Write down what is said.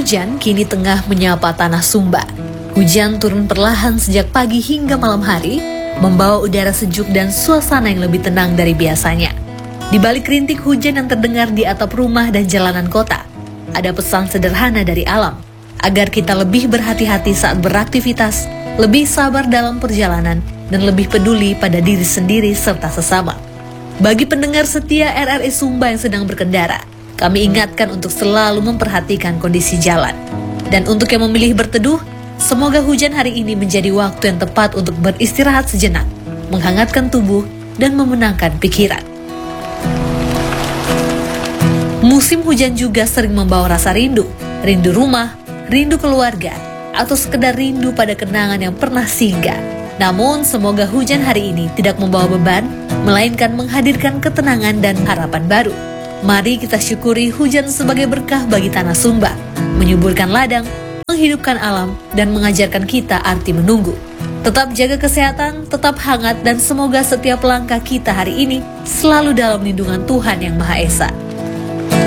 hujan kini tengah menyapa tanah Sumba. Hujan turun perlahan sejak pagi hingga malam hari, membawa udara sejuk dan suasana yang lebih tenang dari biasanya. Di balik rintik hujan yang terdengar di atap rumah dan jalanan kota, ada pesan sederhana dari alam, agar kita lebih berhati-hati saat beraktivitas, lebih sabar dalam perjalanan, dan lebih peduli pada diri sendiri serta sesama. Bagi pendengar setia RRI Sumba yang sedang berkendara, kami ingatkan untuk selalu memperhatikan kondisi jalan. Dan untuk yang memilih berteduh, semoga hujan hari ini menjadi waktu yang tepat untuk beristirahat sejenak, menghangatkan tubuh, dan memenangkan pikiran. Musim hujan juga sering membawa rasa rindu rumah, rindu keluarga, atau sekedar rindu pada kenangan yang pernah singgah. Namun, semoga hujan hari ini tidak membawa beban, melainkan menghadirkan ketenangan dan harapan baru. Mari kita syukuri hujan sebagai berkah bagi tanah Sumba, menyuburkan ladang, menghidupkan alam, dan mengajarkan kita arti menunggu. Tetap jaga kesehatan, tetap hangat, dan semoga setiap langkah kita hari ini selalu dalam lindungan Tuhan Yang Maha Esa.